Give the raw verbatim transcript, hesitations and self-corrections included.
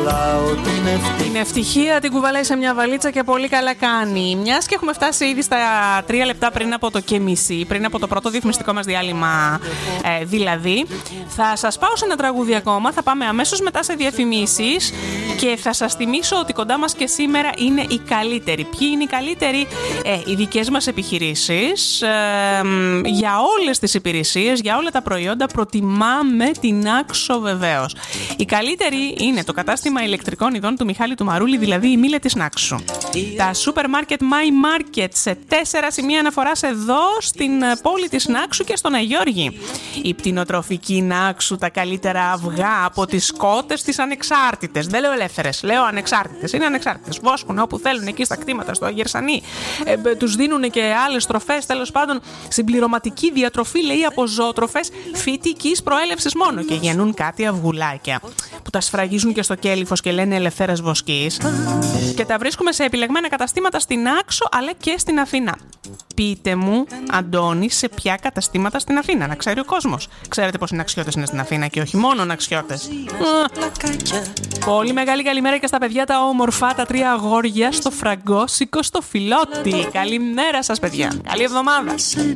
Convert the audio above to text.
Την ευτυχία την κουβαλάει σε μια βαλίτσα και πολύ καλά κάνει. Μιας και έχουμε φτάσει ήδη στα τρία λεπτά πριν από το και μισή, πριν από το πρώτο διαφημιστικό μας διάλειμμα, ε, δηλαδή, θα σας πάω σε ένα τραγούδι ακόμα. Θα πάμε αμέσως μετά σε διαφημίσεις και θα σας θυμίσω ότι κοντά μας και σήμερα είναι οι καλύτεροι. Ποιοι είναι οι καλύτεροι? Ε, οι δικές μας επιχειρήσεις. Ε, για όλες τις υπηρεσίες, για όλα τα προϊόντα προτιμάμε την Axo βεβαίως. Οι καλύτεροι είναι το κατάστημα ηλεκτρικών ειδών του Μιχάλη του Μαρούλη, δηλαδή η Μίλε της Νάξου. Τα σούπερ μάρκετ My Market σε τέσσερα σημεία αναφοράς εδώ στην πόλη της Νάξου και στον Αγιώργη. Η πτηνοτροφική Νάξου, τα καλύτερα αυγά από τις κότες τις ανεξάρτητες. Δεν λέω ελεύθερες, λέω ανεξάρτητες. Είναι ανεξάρτητες. Βόσκουν όπου θέλουν εκεί στα κτήματα, στο Αγερσανή. Ε, τους δίνουν και άλλες τροφές, τέλος πάντων συμπληρωματική διατροφή, λέει, από ζωοτροφές φυτικής προέλευσης μόνο. Και γεννούν κάτι αυγουλάκια που τα σφραγίζουν και στο κέλυφος και λένε ελευθέρας βοσκής. Και τα βρίσκουμε σε επιλεγμένα καταστήματα στην Άξο αλλά και στην Αθήνα. Πείτε μου, Αντώνη, σε ποια καταστήματα στην Αθήνα, να ξέρει ο κόσμος. Ξέρετε πως οι Ναξιώτες είναι στην Αθήνα και όχι μόνο Ναξιώτες. Πολύ μεγάλη καλημέρα και στα παιδιά τα όμορφα, τα τρία αγόρια στο Φραγκόσικο, στο Φιλότι. Καλημέρα σας, παιδιά. Καλή εβδομάδα.